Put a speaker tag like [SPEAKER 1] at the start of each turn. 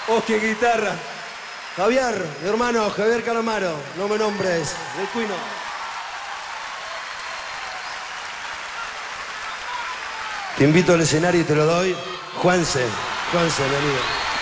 [SPEAKER 1] Oscar guitarra.
[SPEAKER 2] Javier, mi hermano, Javier Calamaro. No me nombres, el cuino. Te invito al escenario y te lo doy. Juanse, venido.